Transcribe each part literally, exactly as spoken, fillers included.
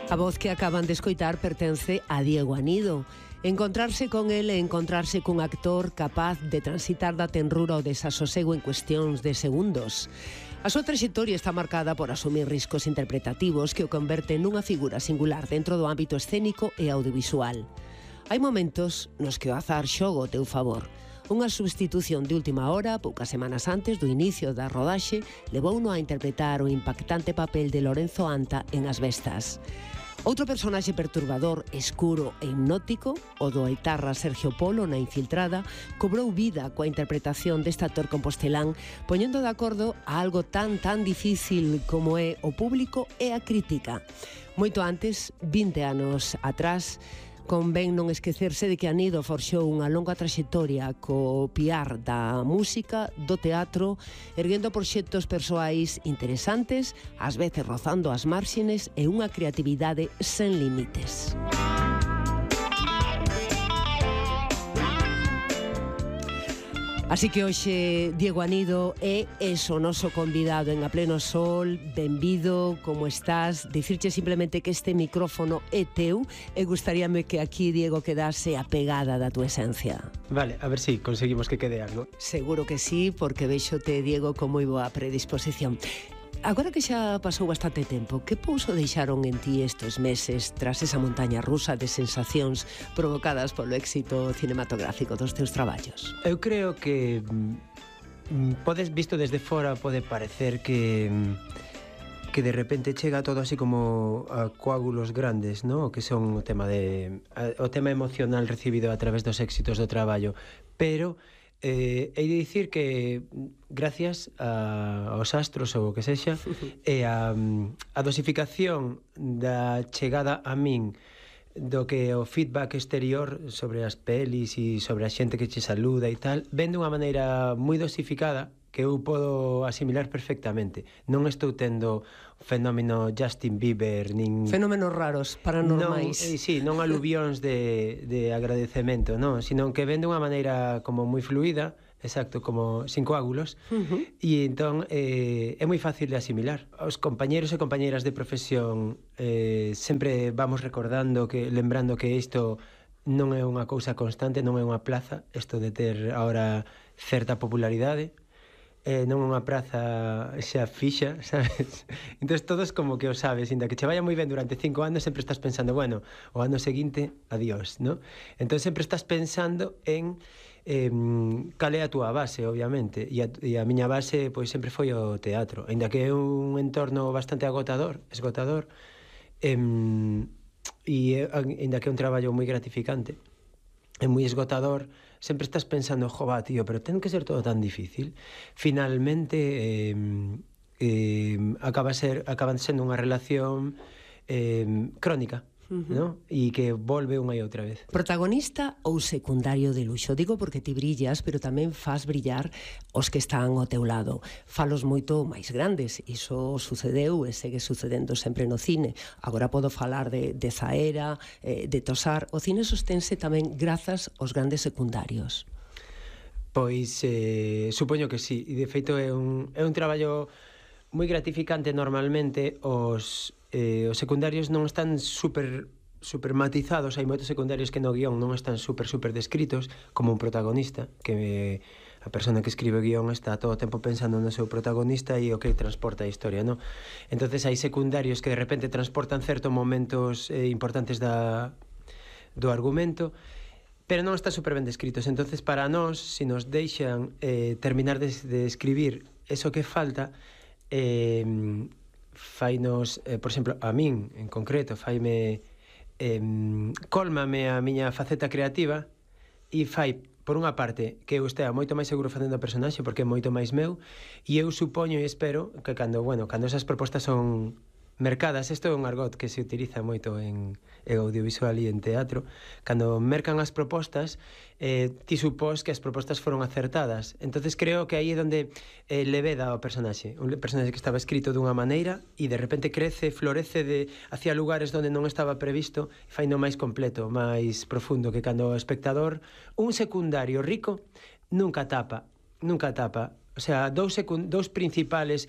A voz que acaban de escoitar pertence a Diego Anido. Encontrarse con el e encontrarse cun actor capaz de transitar da tenrura ao desasosego en cuestións de segundos. A súa trayectoria está marcada por asumir riscos interpretativos que o converten nunha figura singular dentro do ámbito escénico e audiovisual. Hai momentos nos que o azar xoga ao teu favor. Unha substitución de última hora, poucas semanas antes do inicio da rodaxe, levouno a interpretar o impactante papel de Lorenzo Anta en As Bestas. Outro personaxe perturbador, escuro e hipnótico, o do etarra Sergio Polo na Infiltrada, cobrou vida coa interpretación deste actor compostelán, poñendo de acordo a algo tan tan difícil como é o público e a crítica. Moito antes, vinte anos atrás, convén non esquecerse de que Anido forxou unha longa traxectoria co piar da música, do teatro, erguendo proxectos persoais interesantes, ás veces rozando as márxenes e unha creatividade sen límites. Así que hoxe Diego Anido é eso, noso convidado en A Pleno Sol. Benvido, como estás? Dicirche simplemente que este micrófono é teu e gustaríame que aquí, Diego, quedase a pegada da tua esencia. Vale, a ver si conseguimos que quede algo. Seguro que sí, porque vexote, Diego, con moi boa predisposición. Agora que xa pasou bastante tempo, que pouso deixaron en ti estes meses tras esa montaña rusa de sensacións provocadas polo éxito cinematográfico dos teus traballos? Eu creo que mm, podes, visto desde fora, pode parecer que que de repente chega todo así como a coágulos grandes, ¿no? Que son o tema de a, o tema emocional recibido a través dos éxitos do traballo, pero Eh, hei de dicir que gracias a, aos astros ou o que sexa e a, a dosificación da chegada a min do que o feedback exterior sobre as pelis e sobre a xente que che saluda e tal, ven dunha maneira moi dosificada que eu podo asimilar perfectamente. Non estou tendo fenómeno Justin Bieber, nin... Fenómenos raros, paranormais. Non, eh, sí, non aluvións de, de agradecemento, non, sino que ven dunha maneira como moi fluida, exacto, como sin coágulos, uh-huh. E entón eh, é moi fácil de asimilar. Os compañeros e compañeiras de profesión eh, sempre vamos recordando, que lembrando que isto non é unha cousa constante, non é unha plaza, isto de ter ahora certa popularidade, eh, non unha praza xa fixa, sabes? Entón todos como que o sabes, inda que che vaya moi ben durante cinco anos, sempre estás pensando, bueno, o ano seguinte, adiós, ¿no? Entón sempre estás pensando en eh, cal é a túa base, obviamente, e a, e a miña base pois sempre foi o teatro, ainda que é un entorno bastante agotador, esgotador, eh, e ainda que é un traballo moi gratificante, é moi esgotador, sempre estás pensando, jova, tío, pero ten que ser todo tan difícil. Finalmente eh, eh, acaba ser, acaban sendo unha relación eh, crónica, uh-huh. ¿No? E que volve unha e outra vez. Protagonista ou secundario de luxo? Digo porque ti brillas, pero tamén faz brillar os que están ao teu lado. Falos moito máis grandes, iso sucedeu e segue sucedendo sempre no cine. Agora podo falar de, de Zaera, eh, de Tosar. O cine sostense tamén grazas aos grandes secundarios. Pois eh, supoño que sí, e de feito é un, é un traballo moi gratificante. Normalmente os Eh, os secundarios non están super, super matizados. Hai moitos secundarios que no guión non están super, super descritos, como un protagonista, que me, a persona que escribe o guión está todo o tempo pensando no seu protagonista e o que transporta a historia, non? Entonces hai secundarios que de repente transportan certos momentos eh, importantes da, do argumento, pero non están super ben descritos. Entonces para nós, se nos deixan eh, terminar de, de escribir eso que falta, eh, fainos, eh, por exemplo, a min en concreto, faime eh, cólmame a miña faceta creativa e fai, por unha parte, que eu estea moito máis seguro facendo o personaxe porque é moito máis meu, e eu supoño e espero que cando, bueno, cando esas propostas son mercadas, isto é un argot que se utiliza moito en, en audiovisual e en teatro, cando mercan as propostas, eh, ti supós que as propostas foron acertadas. Entonces creo que aí é onde eh, le veda ao personaxe, un personaxe que estaba escrito dunha maneira e de repente crece, florece de, hacia lugares onde non estaba previsto, e fai no máis completo, máis profundo, que cando o espectador, un secundario rico nunca tapa, nunca tapa, o sea, dous, secund, dous principales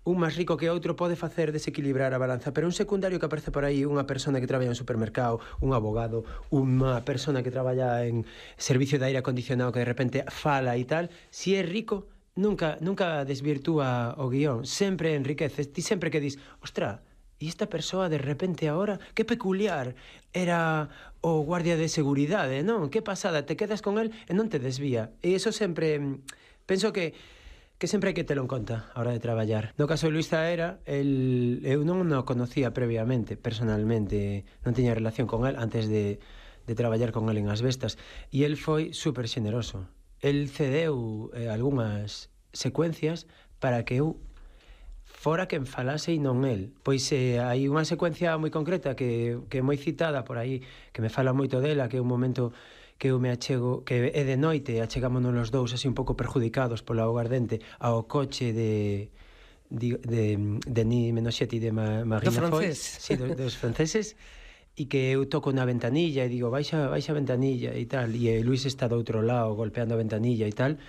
un máis rico que outro pode facer desequilibrar a balanza, pero un secundario que aparece por aí, unha persona que traballa en supermercado, un abogado, unha persona que traballa en servicio de aire acondicionado que de repente fala e tal, si é rico, nunca nunca desvirtúa o guión, sempre enriquece. Ti sempre que dis, ostra, e esta persoa de repente agora, que peculiar, era o guardia de seguridade, non? Que pasada, te quedas con el e non te desvía. E iso sempre, penso que que sempre hai que telo en conta a hora de traballar. No caso de Luís Zaera, el, eu non o conocía previamente, personalmente, non tiña relación con el antes de, de traballar con el en Asbestas, e el foi super xeneroso. El cedeu eh, algunhas secuencias para que eu fora quen falase e non el. Pois eh, hai unha secuencia moi concreta que, que é moi citada por aí, que me fala moito dela, que é un momento que eu me achego, que é de noite, achegámonos os dous así un pouco perjudicados pola aguardente ao coche de de, de Denis Menochet e de Ma, Marina Foy, sí, dos, dos franceses, e que eu toco na ventanilla e digo, baixa, baixa a ventanilla e tal, e Luís está do outro lado golpeando a ventanilla e tal.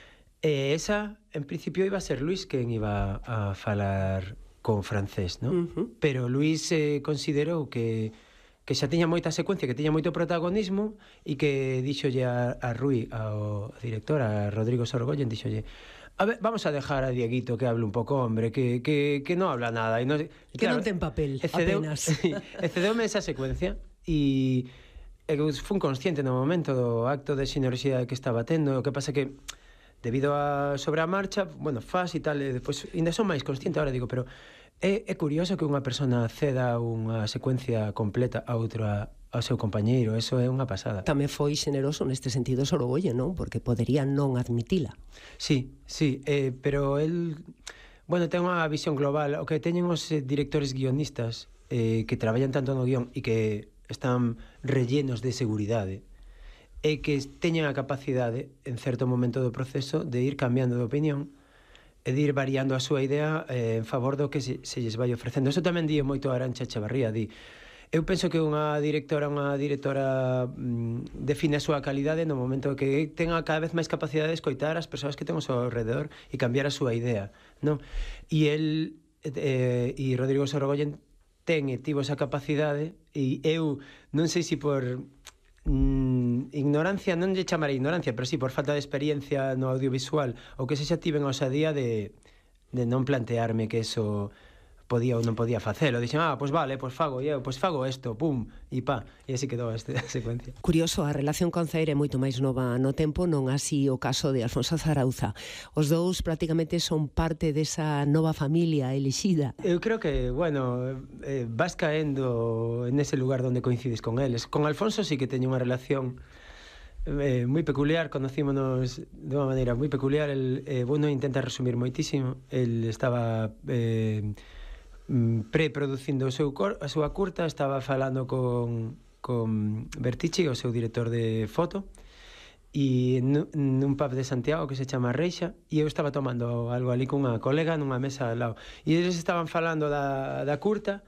E esa, en principio, iba a ser Luís quen iba a falar con francés, non? Uh-huh. Pero Luís eh, considerou que que xa tiña moita secuencia, que tiña moito protagonismo e que díxolle a, a Rui, ao director, a Rodrigo Sorogoyen, díxolle, a ver, vamos a dejar a Dieguito que hable un pouco, hombre, que, que, que non habla nada. E no, que claro, non ten papel, excedeu, apenas. Excedeume esa secuencia e eu fun consciente no momento do acto de xenerosidade que estaba tendo. O que pasa que, debido a sobre a marcha, bueno, faz e tal, e depois, ainda son máis consciente ahora, digo, pero É, é curioso que unha persona ceda unha secuencia completa a outra ao seu compañeiro, eso é unha pasada. Tamén foi xeneroso neste sentido Sorogoyen, non? Porque podería non admitila. Sí, sí, eh, pero el, bueno, ten unha visión global. O que teñen os eh, directores guionistas eh, que traballan tanto no guión e que están rellenos de seguridade, é que teñen a capacidade, en certo momento do proceso, de ir cambiando de opinión e de ir variando a súa idea eh, en favor do que se, se lles vai ofrecendo. Eso tamén di moito a Arantxa Echevarría, di, eu penso que unha directora unha directora mm, define a súa calidade no momento que tenga cada vez máis capacidade de escoitar as persoas que ten ao seu alrededor e cambiar a súa idea, non? E el eh, e Rodrigo Sorogoyen ten e tivo esa capacidade e eu non sei se por Mm, ignorancia, non lle chamarei ignorancia, pero sí por falta de experiencia no audiovisual, o que se xa tiven a osadía de, de non plantearme que eso podía ou non podía facelo. Dixen, ah, pois vale, pois fago eu, pois fago isto, pum, e pa, e así quedou esta secuencia. Curioso, a relación con Zaire é moito máis nova no tempo, non así o caso de Alfonso Zarauza. Os dous prácticamente son parte desa nova familia elixida. Eu creo que, bueno, eh, vas caendo en ese lugar onde coincides con eles. Con Alfonso sí que teño unha relación eh, moi peculiar, conocímonos de unha maneira moi peculiar. El, eh, bueno, intenta resumir moitísimo. El estaba eh, preproducindo o seu cor, a súa curta, estaba falando con, con Bertichi, o seu director de foto, e nun pub de Santiago que se chama Reixa, e eu estaba tomando algo ali cunha colega nunha mesa ao lado, e eles estaban falando da, da curta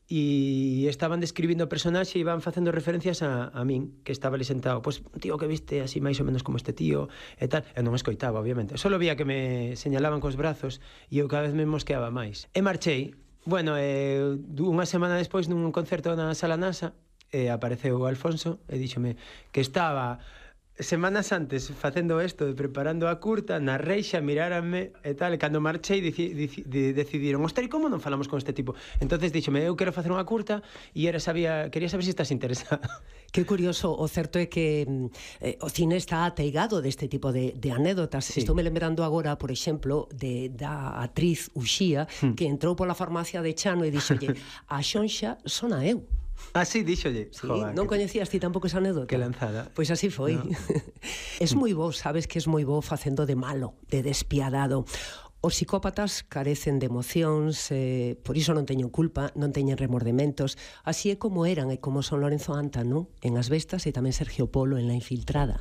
e estaban describindo o personaxe e iban facendo referencias a, a min, que estaba ali sentado, pois un tío que viste así máis ou menos como este tío e tal. Eu non escoitaba, obviamente, só vía que me señalaban cos brazos e eu cada vez me mosqueaba máis e marchei. Bueno, eh, unha semana despois nun concerto na Sala NASA eh, apareceu o Alfonso e díxome que estaba semanas antes facendo isto, preparando a curta na Reixa, miráranme e tal, e cando marchei dici, dici, de, decidiron, ostras, e como non falamos con este tipo? Entonces díxome, eu quero facer unha curta e era sabía, quería saber se estás interesado. Que curioso, o certo é que eh, o cine está ateigado deste tipo de, de anécdotas. Sí. Estou me lembrando agora, por exemplo, de, da actriz Uxía, hmm. que entrou pola farmacia de Chano e dixolle, a Xonxa sona eu. Ah, sí, díxolle. Sí, Joder, non que... coñecías ti tampouco esa anécdota? Que lanzada. Pois así foi. No. Es moi bo, sabes que es moi bo facendo de malo, de despiadado. Os psicópatas carecen de emocións, eh, por iso non teñen culpa, non teñen remordementos. Así é como eran e como son Lorenzo Anta, non? En Asbestas e tamén Sergio Polo en La Infiltrada.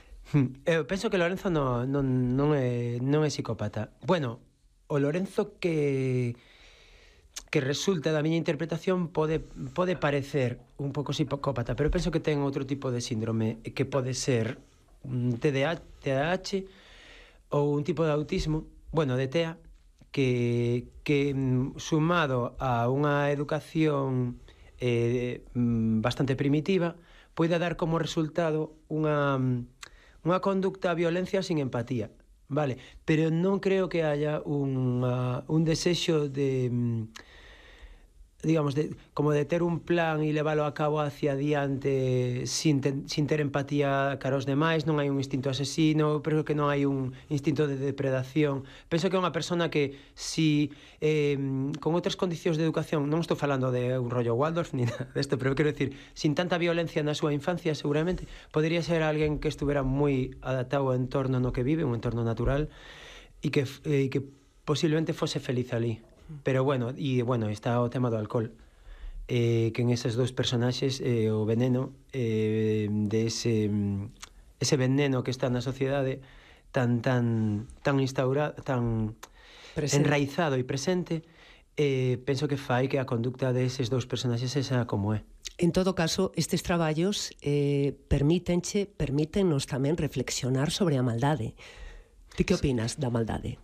Eu penso que Lorenzo non, non, non, é, non é psicópata. Bueno, o Lorenzo que... que resulta da miña interpretación pode, pode parecer un pouco psicópata, pero penso que ten outro tipo de síndrome que pode ser un T D A H ou un tipo de autismo, bueno, de T E A, que, que sumado a unha educación eh, bastante primitiva, poida dar como resultado unha, unha conducta a violencia sin empatía, vale? Pero non creo que haya unha, un desexo de, digamos, de, como de ter un plan e leválo a cabo hacia adiante sin, ten, sin ter empatía cara aos demais. Non hai un instinto asesino, pero que non hai un instinto de depredación. Penso que é unha persona que si eh, con outras condicións de educación, non estou falando de un rollo Waldorf ni nada desto, pero quero decir, sin tanta violencia na súa infancia, seguramente podría ser alguén que estuvera moi adaptado ao entorno no que vive, un entorno natural, e que, eh, que posiblemente fose feliz ali. Pero bueno, e bueno, está o tema do alcohol, eh, que en eses dous personaxes eh, o veneno eh, de ese, ese veneno que está na sociedade tan tan tan instaurado, tan presente, enraizado e presente, eh, penso que fai que a conducta deses dous personaxes esa como é. En todo caso, estes traballos eh, permítenche, permítennos tamén reflexionar sobre a maldade. Ti que opinas da maldade?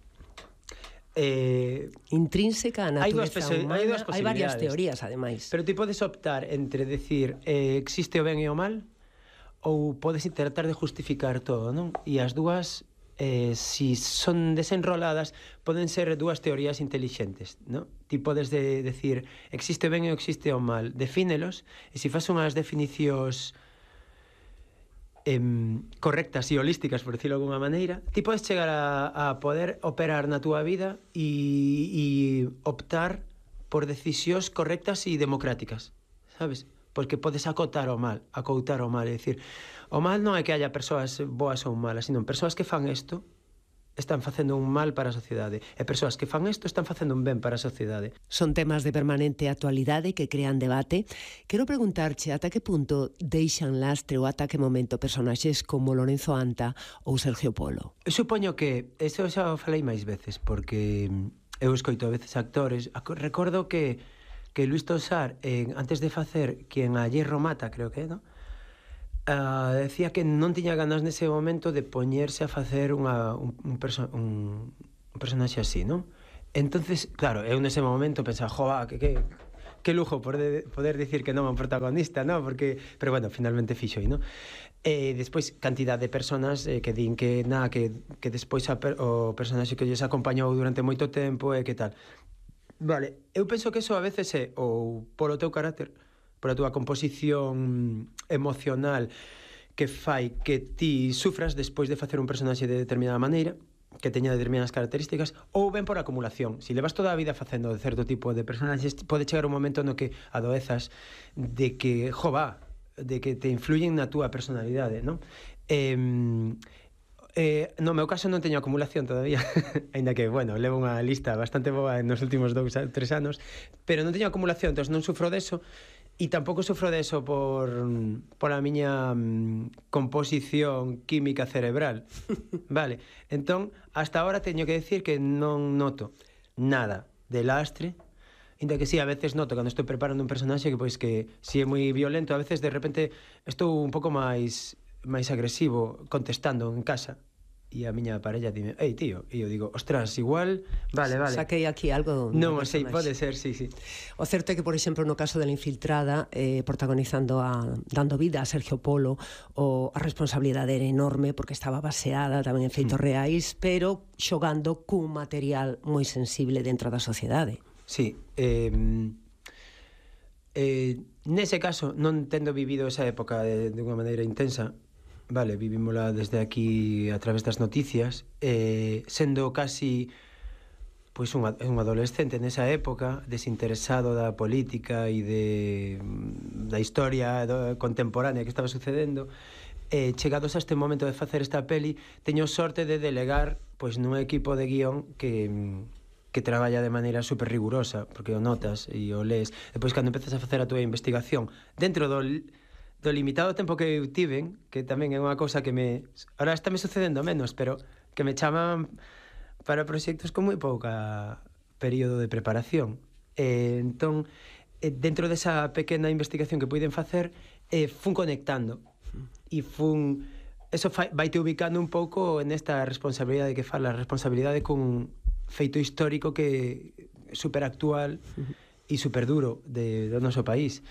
Eh, intrínseca a natureza hai humana, hai, hai varias teorías, ademais. Pero ti podes optar entre decir eh, existe o ben e o mal, ou podes tratar de justificar todo, non? E as dúas, eh, si son desenroladas, poden ser dúas teorías intelixentes, non? Ti podes de decir existe o ben e existe o mal, defínelos, e se fas unhas definicións Eh, correctas e holísticas, por decirlo de alguna maneira, ti podes chegar a, a poder operar na túa vida e, e optar por decisións correctas e democráticas, sabes? Porque podes acotar o mal, acoutar o mal, é dicir, o mal non é que haya persoas boas ou malas, sino persoas que fan isto están facendo un mal para a sociedade, e persoas que fan isto están facendo un ben para a sociedade. Son temas de permanente actualidade que crean debate. Quero preguntarche ata que punto deixan lastre ou ata que momento personaxes como Lorenzo Anta ou Sergio Polo. Eu supoño que, eso xa o falei máis veces, porque eu escoito a veces actores. Recordo que, que Luis Tosar, eh, antes de facer Quien a hierro mata, creo que é, non? Uh, decía que non tiña ganas nese momento de poñerse a facer unha, un, un, perso un, un personaxe así, non? Entonces, claro, eu nese momento pensaba, joa, que, que, que lujo poder, poder dicir que non é un protagonista, non? Porque, pero bueno, finalmente fixo, non? E despois, cantidad de personas eh, que din que, nada, que, que despois a per, o personaxe que lles acompañou durante moito tempo e que tal. Vale, eu penso que eso a veces é ou polo teu carácter, por a túa composición emocional que fai que ti sufras despois de facer un personaxe de determinada maneira, que teña determinadas características, ou ben por acumulación. Se levas toda a vida facendo certo tipo de personaxes, pode chegar un momento no que adoezas de que, jova, de que te influyen na túa personalidade, non? Eh, eh, no meu caso non teño acumulación todavía, aínda que, bueno, levo unha lista bastante boa nos últimos dous, tres anos, pero non teño acumulación, entón non sufro deso. E tampouco sufro deso por, por a miña mm, composición química cerebral. Vale, entón, hasta ahora teño que decir que non noto nada de lastre, ainda que sí, a veces noto cando estou preparando un personaxe que, pois, que si é moi violento, a veces de repente estou un pouco máis máis agresivo contestando en casa. E a miña parella dime, ei, tío, e eu digo, ostras, igual, vale, vale. Saquei aquí algo... Non o sei, pode ser, sí, sí. O certo é que, por exemplo, no caso de La Infiltrada, eh, protagonizando a, dando vida a Sergio Polo, o a responsabilidade era enorme, porque estaba baseada tamén en feitos mm. reais, pero xogando cun material moi sensible dentro da sociedade. Sí, eh, eh, nese caso, non tendo vivido esa época de, de unha maneira intensa, vale, vivímola desde aquí a través das noticias, eh, sendo casi pois un, un adolescente nesa época, desinteresado da política e de da historia do, contemporánea que estaba sucedendo, eh, chegados a este momento de facer esta peli, teño sorte de delegar pois nun equipo de guión que que traballa de maneira super rigurosa, porque o notas e o lees. Depois, cando empezas a facer a túa investigación dentro do do limitado tempo que eu tiven, que tamén é unha cousa que me... Ahora está me sucedendo menos, pero que me chaman para proxectos con moi pouca período de preparación. Eh, entón, eh, dentro desa pequena investigación que puiden facer, eh, fun conectando. E fun... Eso vai te ubicando un pouco nesta responsabilidade que fala, a responsabilidade cun, feito histórico que super actual e super duro de, do noso país.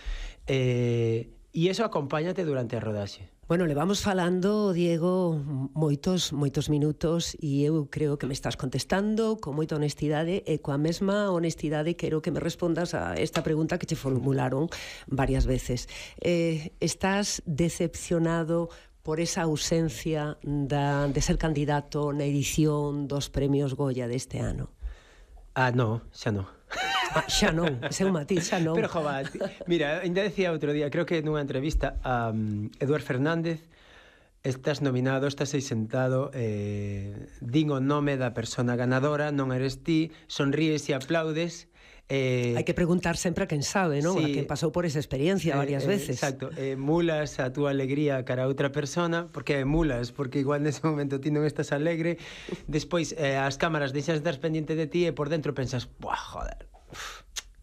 Eh, e iso acompáñate durante a rodaxe. Bueno, le vamos falando, Diego, moitos, moitos minutos e eu creo que me estás contestando con moita honestidade e coa mesma honestidade quero que me respondas a esta pregunta que te formularon varias veces. Eh, estás decepcionado por esa ausencia da, de ser candidato na edición dos premios Goya deste ano? Ah, no, xa non. Ah, xa non, ese é un matiz, xa non. Pero, jova, mira, ainda decía outro día, creo que nunha entrevista a um, Eduard Fernández, estás nominado, estás aí sentado, eh, din o nome da persona ganadora, non eres ti, sonríes e aplaudes. Eh, Hai que preguntar sempre a quen sabe, non? Sí, a quen pasou por esa experiencia eh, varias veces. Eh, exacto, eh, mulas a túa alegría cara a outra persona, porque mulas, porque igual nese momento ti non estás alegre, despois eh, as cámaras deixas de estar pendiente de ti e por dentro pensas, buah, joder, uf,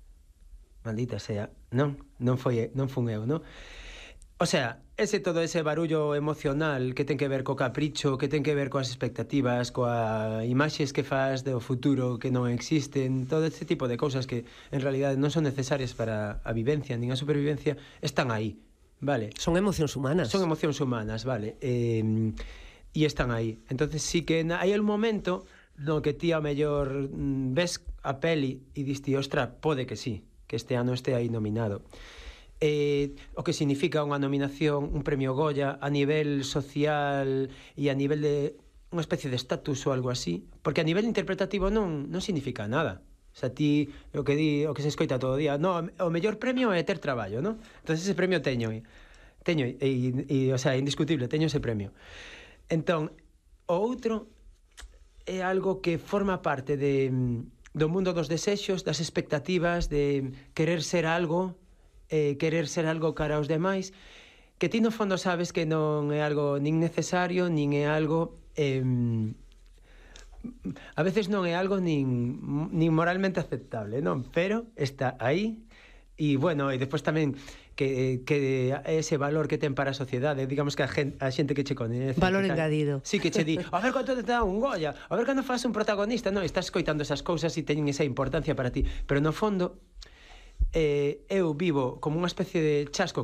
maldita sea, non, non foi, non fun eu, non? O sea, ese todo ese barullo emocional que ten que ver co capricho, que ten que ver coas expectativas, coa imaxes que faz do futuro que non existen, todo ese tipo de cousas que en realidade non son necesarias para a vivencia nin a supervivencia, están aí, vale? Son emocións humanas. Son emocións humanas, vale? Eh, e están aí. Entonces sí que hai un momento no que ti a mellor ves a peli e diste, ostra, pode que sí, que este ano este aí nominado. Eh, o que significa unha nominación, un premio Goya a nivel social e a nivel de unha especie de estatus ou algo así, porque a nivel interpretativo non, non significa nada. O sea, ti, o que di, o que se escoita todo o día, no, o mellor premio é ter traballo, non? Entonces ese premio teño, teño, e, e, o sea, indiscutible, teño ese premio. Entón, o outro é algo que forma parte de, do mundo dos desexos, das expectativas, de querer ser algo, eh, querer ser algo cara aos demais, que ti no fondo sabes que non é algo nin necesario, nin é algo eh, a veces non é algo nin, nin moralmente aceptable, non? Pero está aí. E, bueno, e despois tamén que, que ese valor que ten para a sociedade, digamos que a xente, a xente que che coñece, valor que engadido. Sí, que che di, a ver quanto te dá un Goya, a ver cando faz un protagonista, non, estás escoitando esas cousas e teñen esa importancia para ti, pero no fondo eh, eu vivo como unha especie de chasco